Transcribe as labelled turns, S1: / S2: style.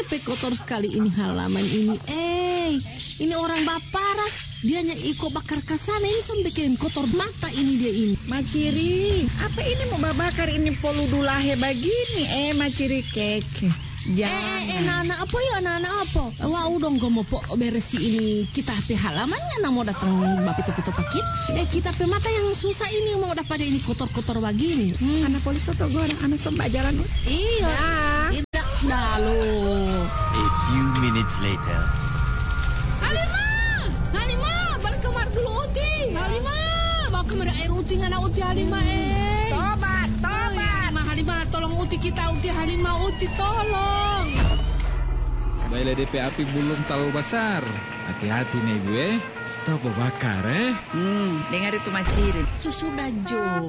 S1: sampai kotor sekali ini halaman ini. Ini orang Baparas, dianya ikut bakar kasana ini sampai bikin kotor mata ini dia ini.
S2: Maciri, apa ini mau babakar ini poludulahe begini? Maciri keke. Jangan.
S1: Anak apa ya, anak apa? Wah, udah gak mau beresi ini kita pe halamannya, nak mau datang bapito-pito pakit. Kita pe mata yang susah ini mau dapat ini kotor-kotor begini.
S2: Anak polis atau gue anak somba jalan.
S1: Iya. Tidak dalu.
S3: A few minutes later.
S1: Halimah, balik kamar dulu Uti. Halimah, bawa kamar air Uti ngana Uti Halimah.
S2: Tobat.
S1: Halimah, tolong Uti kita, Uti Halimah, Uti tolong.
S4: Baiklah DP api belum terlalu besar. Hati-hati nih gue. Stop bakar
S2: dengar itu Maciri.
S1: Sudah Jo.